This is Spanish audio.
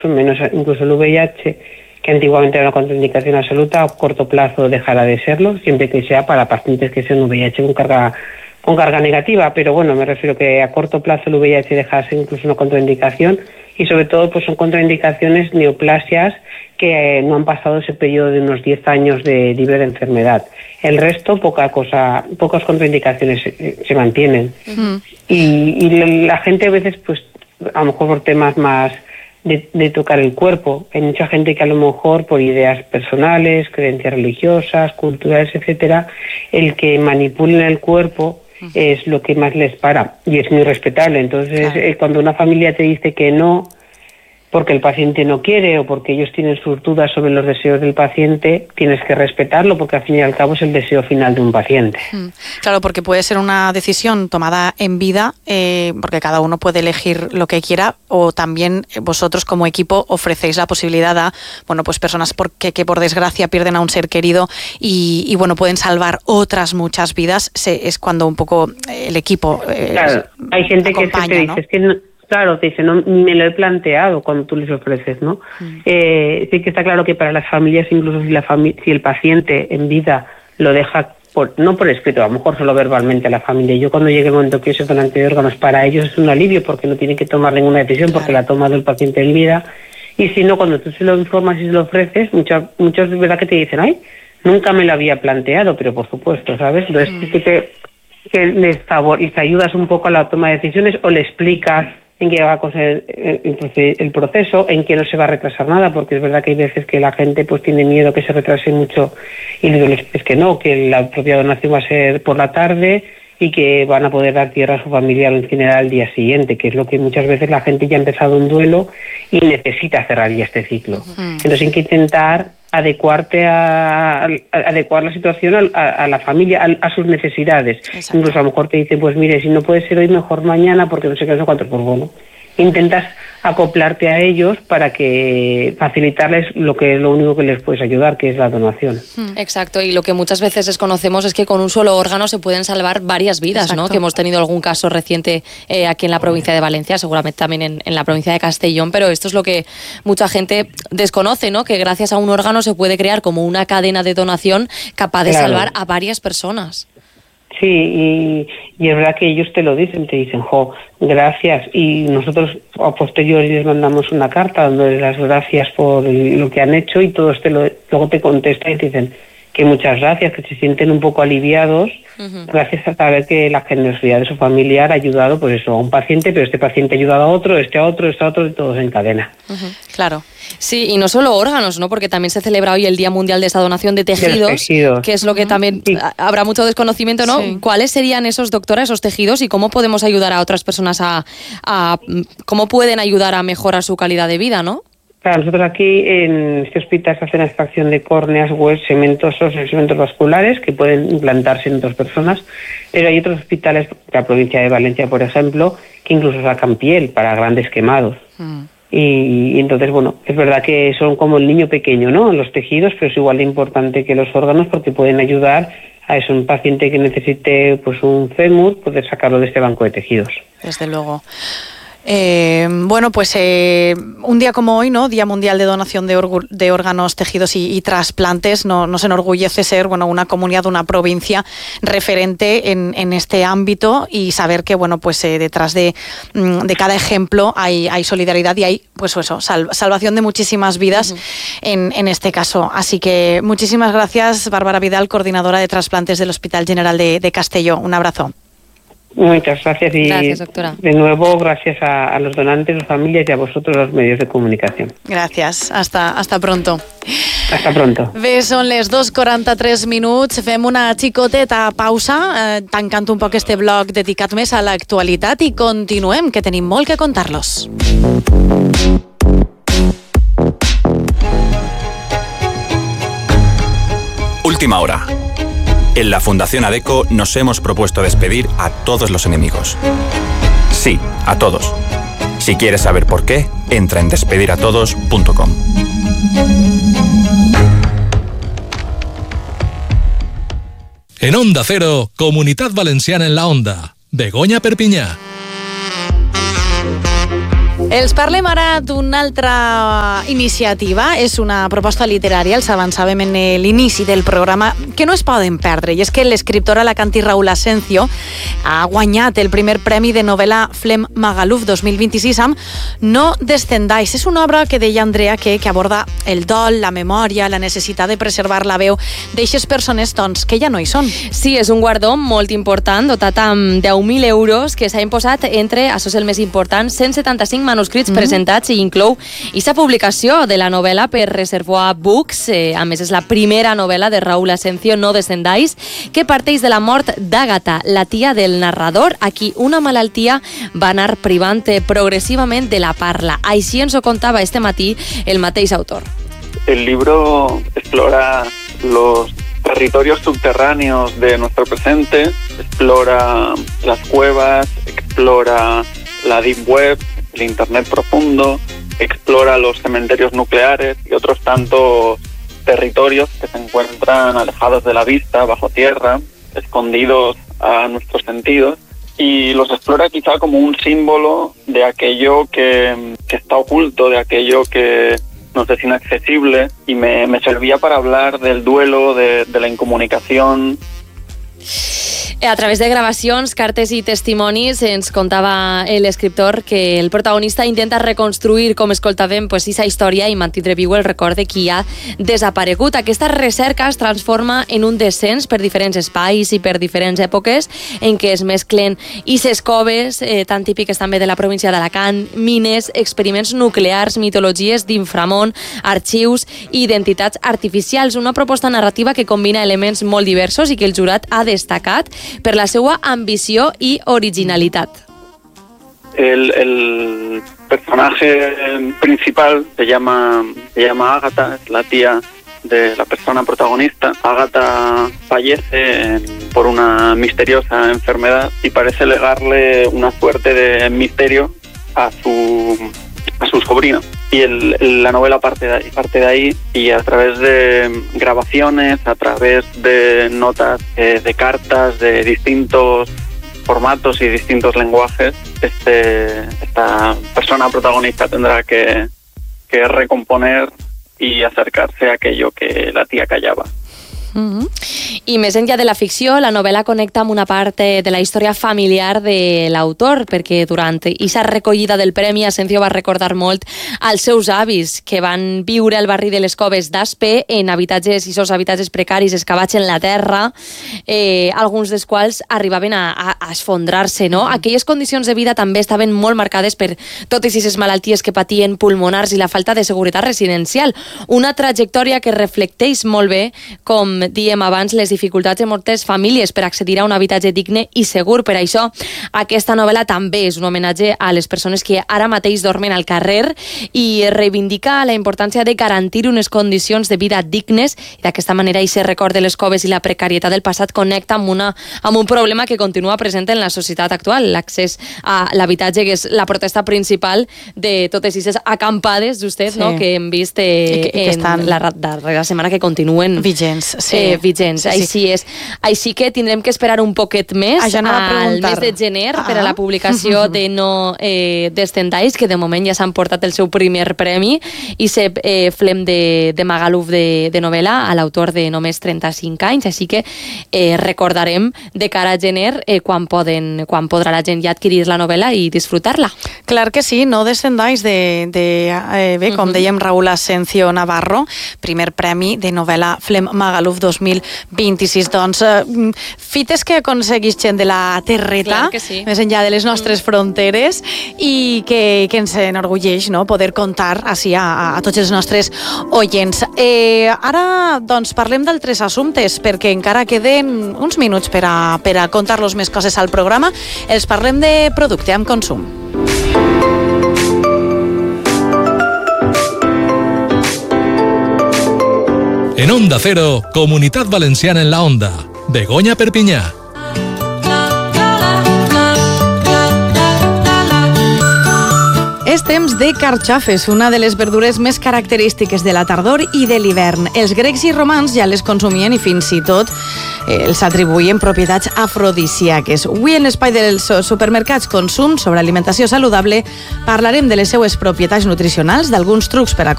menos incluso el VIH, que antiguamente era una contraindicación absoluta, a corto plazo dejará de serlo, siempre que sea para pacientes que sean VIH con carga negativa, pero bueno, me refiero que a corto plazo el VIH deja de ser incluso una contraindicación, y sobre todo pues son contraindicaciones neoplasias que no han pasado ese periodo de unos 10 años de libre de enfermedad. El resto, pocas contraindicaciones se mantienen. Y la gente a veces, pues a lo mejor por temas más de tocar el cuerpo, hay mucha gente que a lo mejor por ideas personales, creencias religiosas, culturales, etcétera, el que manipulen el cuerpo es lo que más les para, y es muy respetable. Entonces, claro, cuando una familia te dice que no, porque el paciente no quiere o porque ellos tienen sus dudas sobre los deseos del paciente, tienes que respetarlo, porque al fin y al cabo es el deseo final de un paciente. Claro, porque puede ser una decisión tomada en vida, porque cada uno puede elegir lo que quiera, o también vosotros como equipo ofrecéis la posibilidad a, bueno, pues personas que por desgracia pierden a un ser querido y bueno, pueden salvar otras muchas vidas. Es cuando un poco el equipo claro, hay gente acompaña, que te dice, ¿no? Es que no, claro, te dice, no, ni me lo he planteado cuando tú les ofreces, ¿no? Sí que está claro que para las familias, incluso si el paciente en vida lo deja, no por escrito, a lo mejor solo verbalmente a la familia. Yo cuando llegue el momento que soy donante de órganos, para ellos es un alivio porque no tienen que tomar ninguna decisión, porque la ha tomado el paciente en vida. Y si no, cuando tú se lo informas y se lo ofreces, muchos de verdad que te dicen, ay, nunca me lo había planteado, pero por supuesto, ¿sabes? Entonces que les ayudas un poco a la toma de decisiones, o le explicas en qué va a ser el proceso, en que no se va a retrasar nada, porque es verdad que hay veces que la gente pues tiene miedo que se retrase mucho, y les dices que no, que la propia donación va a ser por la tarde y que van a poder dar tierra a su familiar o incinerar al día siguiente, que es lo que muchas veces la gente ya ha empezado un duelo y necesita cerrar ya este ciclo. Entonces hay que intentar adecuar la situación a la familia, a sus necesidades. Exacto. Incluso a lo mejor te dicen, pues mire, si no puede ser hoy, mejor mañana, porque no sé qué, no sé cuánto. Pues bueno, intentas acoplarte a ellos para que facilitarles lo único que les puedes ayudar, que es la donación. Exacto, y lo que muchas veces desconocemos es que con un solo órgano se pueden salvar varias vidas. Exacto. ¿No? Que hemos tenido algún caso reciente aquí en la provincia de Valencia, seguramente también en la provincia de Castellón, pero esto es lo que mucha gente desconoce, ¿no? Que gracias a un órgano se puede crear como una cadena de donación capaz de salvar a varias personas. Sí, y es verdad que ellos te lo dicen, gracias, y nosotros a posteriori les mandamos una carta dándoles las gracias por lo que han hecho, y todos luego te contestan y te dicen que muchas gracias, que se sienten un poco aliviados, gracias a saber que la generosidad de su familiar ha ayudado, pues eso, a un paciente, pero este paciente ha ayudado a otro, este a otro, y todos en cadena. Claro. Sí, y no solo órganos, ¿no? Porque también se celebra hoy el Día Mundial de esta donación de tejidos, que es lo que también habrá mucho desconocimiento, ¿no? Sí. ¿Cuáles serían esos, doctora, esos tejidos, y cómo podemos ayudar a otras personas cómo pueden ayudar a mejorar su calidad de vida, ¿no? Claro, nosotros aquí en este hospital se hace la extracción de córneas, huesos, segmentos óseos, segmentos vasculares que pueden implantarse en otras personas, pero hay otros hospitales, la provincia de Valencia, por ejemplo, que incluso sacan piel para grandes quemados. Y entonces, bueno, es verdad que son como el niño pequeño, ¿no? Los tejidos, pero es igual de importante que los órganos, porque pueden ayudar a un paciente que necesite pues un fémur, poder sacarlo de este banco de tejidos. Desde luego. Bueno, pues un día como hoy, ¿no? Día Mundial de Donación de Órganos, Tejidos y Trasplantes, nos enorgullece ser, bueno, una comunidad, una provincia referente en este ámbito, y saber que, bueno, pues detrás de cada ejemplo hay solidaridad y hay, pues eso, salvación de muchísimas vidas en este caso. Así que muchísimas gracias, Bárbara Vidal, coordinadora de trasplantes del Hospital General de Castelló. Un abrazo. Muchas gracias, y gracias, doctora. De nuevo gracias a los donantes, las familias y a vosotros, los medios de comunicación. Gracias, hasta pronto. Hasta pronto. Bé, són les 2:43, fem una xicoteta pausa, tancant un poc este bloc dedicat més a l'actualitat, i continuem, que tenim molt que contar-los. Última hora. En la Fundación ADECO nos hemos propuesto despedir a todos los enemigos. Sí, a todos. Si quieres saber por qué, entra en despediratodos.com. En Onda Cero, Comunitat Valenciana en la Onda. Begoña Perpiñá. Els parlem ara d'una altra iniciativa. És una proposta literària, els avançàvem en l'inici del programa, que no es poden perdre. I és que l'escriptor alacantí Raúl Asencio ha guanyat el primer premi de novel·la Flem Magaluf 2026 amb No descendáis. És una obra que deia Andrea que aborda el dol, la memòria, la necessitat de preservar la veu d'eixes persones doncs, que ja no hi són. Sí, és un guardó molt important, dotat amb 10.000 euros, que s'ha imposat entre, això és el més important, 175 manuscrits presentats i inclou aquesta publicació de la novel·la per Reservoir Books. A més, és la primera novel·la de Raúl Asencio, No descendáis, que parteix de la mort d'Àgata, la tia del narrador, a qui una malaltia va anar privant progressivament de la parla. Així ens ho contava este matí el mateix autor. El libro explora los territorios subterráneos de nuestro presente, explora las cuevas, explora la Deep Web, el Internet profundo, explora los cementerios nucleares y otros tantos territorios que se encuentran alejados de la vista, bajo tierra, escondidos a nuestros sentidos, y los explora quizá como un símbolo de aquello que está oculto, de aquello que nos es inaccesible, y me servía para hablar del duelo, de la incomunicación. A través de gravacions, cartes i testimonis ens contava l'escriptor que el protagonista intenta reconstruir, com escoltàvem, aquesta història i mantindre viu el record de qui ha desaparegut. Aquesta recerca es transforma en un descens per diferents espais i per diferents èpoques en què es mesclen ixes coves, tan típiques també de la província d'Alacant, mines, experiments nuclears, mitologies d'inframont, arxius i identitats artificials. Una proposta narrativa que combina elements molt diversos i que el jurat ha destacat per la seva ambició y originalidad. El personaje principal se llama Àgata, es la tía de la persona protagonista. Àgata fallece por una misteriosa enfermedad y parece legarle una suerte de misterio a su sobrino. Y la novela parte de ahí, y a través de grabaciones, a través de notas de cartas de distintos formatos y distintos lenguajes, esta persona protagonista tendrá que recomponer y acercarse a aquello que la tía callaba. I més enllà de la ficció, la novel·la connecta amb una part de la història familiar de l'autor, perquè durant aquesta recollida del premi Asencio va recordar molt als seus avis, que van viure al barri de les Coves d'Aspe en habitatges precaris excavats en la terra, alguns dels quals arribaven a esfondrar-se, no? Aquelles condicions de vida també estaven molt marcades per totes aquestes malalties que patien pulmonars i la falta de seguretat residencial. Una trajectòria que reflecteix molt bé, com diem abans, les dificultats de moltes famílies per accedir a un habitatge digne i segur. Per això, aquesta novel·la també és un homenatge a les persones que ara mateix dormen al carrer i reivindica la importància de garantir unes condicions de vida dignes, i d'aquesta manera aquest record de les coves i la precarietat del passat connecta amb un problema que continua present en la societat actual, l'accés a l'habitatge, que és la protesta principal de totes aquestes acampades, justet, no? Que hem vist en la darrera setmana, que continuen vigents. Vigents. Així que tindrem que esperar un poquet més al mes de gener per a la publicació de No descendáis, que de moment ja s'han portat el seu primer premi, i se Flem de Magaluf de novel·la a l'autor de només 35 anys, així que recordarem de cara a gener quan podrà la gent ja adquirir la novel·la i disfrutar-la. Clar que sí, No descendáis bé, com dèiem, Raúl Asencio Navarro, primer premi de novel·la Flem Magaluf 2026. Doncs fites que aconseguís gent de la terreta, més enllà de les nostres fronteres, i que ens enorgulleix, no?, poder contar així a tots els nostres oients. Ara doncs parlem d'altres assumptes, perquè encara queden uns minuts per a contar-los més coses al programa. Els parlem de producte amb consum. En Onda Cero, Comunitat Valenciana en la Onda. Begoña Perpiñá. És temps de carxofes, una de les verdures més característiques de la tardor i de l'hivern. Els grecs i romans ja les consumien i fins i tot els atribuïen propietats afrodisíaques. Avui en l'espai dels supermercats Consum sobre alimentació saludable parlarem de les seues propietats nutricionals, d'alguns trucs per a